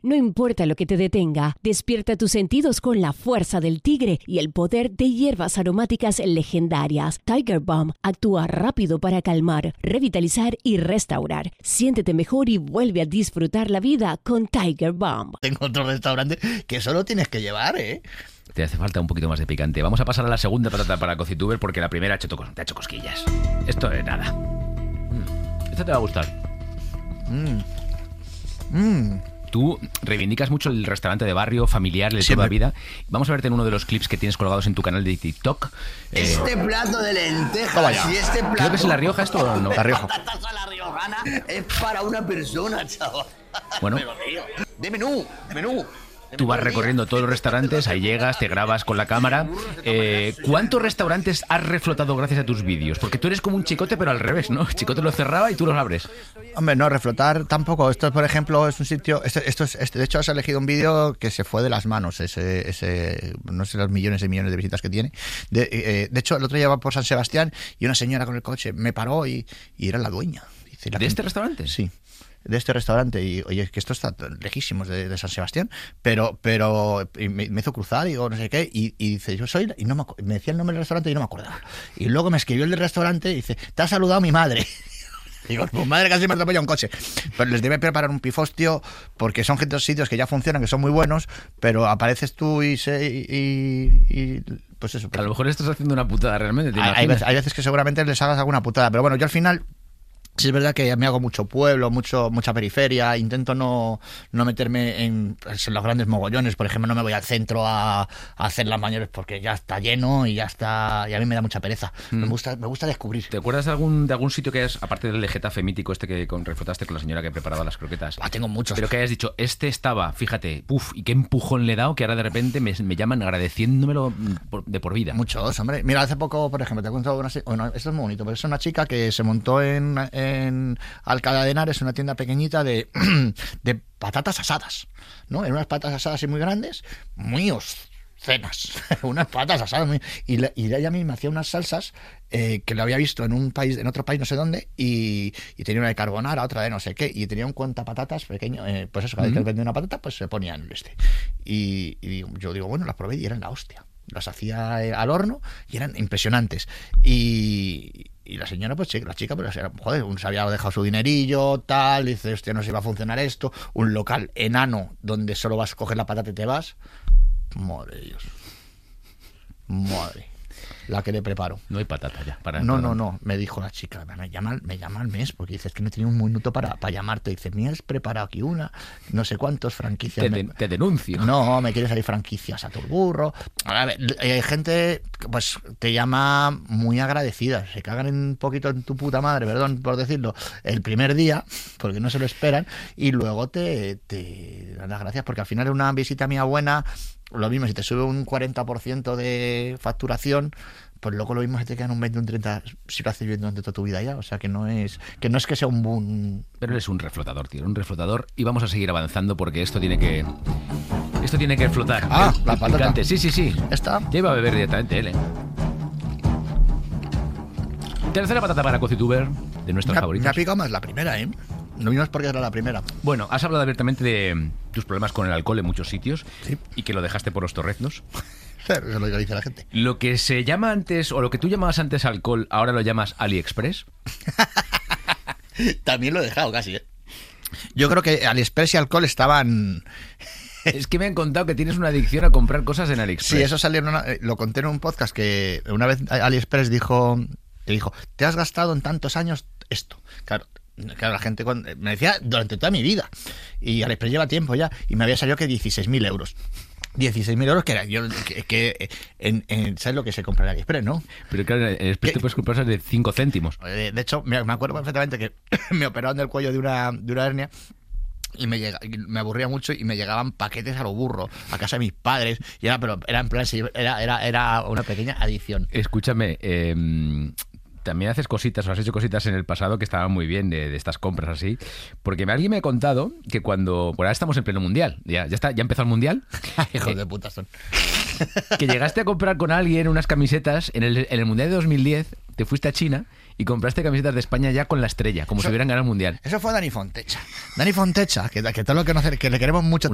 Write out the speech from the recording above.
No importa lo que te detenga, despierta tus sentidos con la fuerza del tigre y el poder de hierbas aromáticas legendarias. Tiger Balm actúa rápido para calmar, revitalizar y restaurar. Siéntete mejor y vuelve a disfrutar la vida con Tiger Balm. Tengo otro restaurante que solo tienes que llevar, ¿eh? Te hace falta un poquito más de picante. Vamos a pasar a la segunda patata para Cocituber porque la primera te ha hecho cosquillas. Esto es nada. Esto te va a gustar. Tú reivindicas mucho el restaurante de barrio, familiar, de toda la vida. Vamos a verte en uno de los clips que tienes colgados en tu canal de TikTok. Este plato de lentejas y este plato... Creo que es La Rioja esto o no. La Rioja. La riojana es para una persona, chaval. Bueno. De menú. Tú vas recorriendo todos los restaurantes, ahí llegas, te grabas con la cámara. ¿Cuántos restaurantes has reflotado gracias a tus vídeos? Porque tú eres como un chicote, pero al revés, ¿no? El chicote lo cerraba y tú los abres. Hombre, no, reflotar tampoco. Esto, por ejemplo, es un sitio... de hecho, has elegido un vídeo que se fue de las manos, ese no sé los millones y millones de visitas que tiene. De hecho, el otro día iba por San Sebastián y una señora con el coche me paró y era la dueña. Dice, ¿De este restaurante? Sí. De este restaurante, y oye, que esto está lejísimos de San Sebastián, pero me hizo cruzar, digo, no sé qué, y dice, yo soy, y no me decía el nombre del restaurante y no me acordaba. Y luego me escribió el del restaurante y dice, te ha saludado mi madre. Digo, tu madre casi me atropella un coche. Pero les debe preparar un pifostio porque son sitios que ya funcionan, que son muy buenos, pero apareces tú y pues eso. Pues, a lo mejor estás haciendo una putada realmente. Hay veces que seguramente les hagas alguna putada, pero bueno, yo al final... Sí, es verdad que me hago mucho pueblo, mucha periferia, intento no meterme en los grandes mogollones, por ejemplo, no me voy al centro a hacer las mayores porque ya está lleno y ya está, y a mí me da mucha pereza. Me gusta descubrir. ¿Te acuerdas de algún sitio que hayas, aparte del Getafe mítico este que reflotaste con la señora que preparaba las croquetas? Tengo muchos. Pero que hayas dicho, este estaba, fíjate, y qué empujón le he dado, que ahora de repente me llaman agradeciéndomelo de por vida. Muchos, hombre. Mira, hace poco, por ejemplo, te he contado esto es muy bonito, pero es una chica que se montó en Alcalá de Henares, una tienda pequeñita de patatas asadas, ¿no? Eran unas patatas asadas así muy grandes, muy obscenas, unas patatas asadas y ella misma hacía unas salsas que lo había visto en otro país no sé dónde, y tenía una de carbonara, otra de no sé qué, y tenía un cuentapatatas pequeño, pues eso, cada vez que vendía una patata, pues se ponía en y yo digo, bueno, las probé y eran la hostia. Las hacía al horno y eran impresionantes. Y la señora, pues la chica, pero joder, se había dejado su dinerillo, tal, dice, hostia, no se iba a funcionar esto. Un local enano donde solo vas a coger la patata y te vas. Madre de Dios. Madre. La que le preparo. No hay patata ya. No. Me dijo la chica, me llama al mes, porque dices que no tenía un minuto para llamarte. Dice, me has preparado aquí no sé cuántos franquicias. Te denuncio. No, me quieres salir franquicias a tu burro. A ver, hay gente, pues, te llama muy agradecida. Se cagan un poquito en tu puta madre, perdón por decirlo, el primer día, porque no se lo esperan, y luego te dan las gracias, porque al final es una visita mía buena. Lo mismo, si te sube un 40% de facturación, pues luego lo mismo se te quedan un 20, un 30 si lo haces bien durante toda tu vida ya. O sea, que no es que sea un boom. Pero eres un reflotador, tío, un reflotador, y vamos a seguir avanzando porque esto tiene que flotar. La patata. Picante. Sí. ¿Esta? Ya iba a beber directamente él, Tercera patata para Cocituber, de nuestras favoritas. Me ha picado más la primera, ¿eh? No es porque era la primera. Bueno, has hablado abiertamente de tus problemas con el alcohol en muchos sitios, sí, y que lo dejaste por los torreznos. Claro, eso es lo que dice la gente. Lo que se llama antes, o lo que tú llamabas antes alcohol, ahora lo llamas AliExpress. También lo he dejado casi, ¿eh? Yo creo que AliExpress y alcohol estaban... Es que me han contado que tienes una adicción a comprar cosas en AliExpress. Sí, eso salió lo conté en un podcast, que una vez AliExpress te dijo, te has gastado en tantos años esto. Claro, la gente me decía durante toda mi vida, y AliExpress lleva tiempo ya, y me había salido que 16.000 euros. 16.000 euros, que era yo ¿sabes lo que se compra en AliExpress, no? Pero claro, en AliExpress te puedes comprar de 5 céntimos. De hecho, me acuerdo perfectamente que me operaron del cuello de una hernia, y me aburría mucho, y me llegaban paquetes a lo burro a casa de mis padres, y era en plan, era una pequeña adicción. Escúchame, también haces cositas, o has hecho cositas en el pasado que estaban muy bien de estas compras así, porque alguien me ha contado que cuando ahora estamos en pleno mundial, ya empezó el mundial. Hijos de puta son. Que llegaste a comprar con alguien unas camisetas en el mundial de 2010, te fuiste a China y compraste camisetas de España ya con la estrella, como si hubieran ganado el mundial. Eso fue Dani Fontecha. Dani Fontecha, que todo lo que le queremos mucho.